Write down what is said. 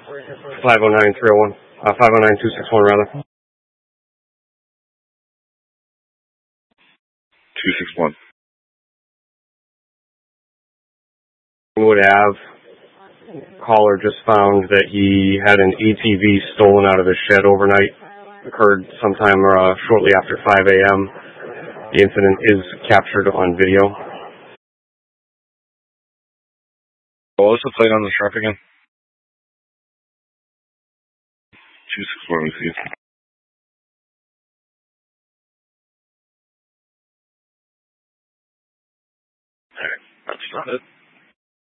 509-301. 509-261 rather. 261. Would have caller just found that he had an ATV stolen out of his shed overnight. Occurred sometime shortly after 5 a.m. The incident is captured on video. What was the plate on the truck again? 261, let me see. Alright, that's not it.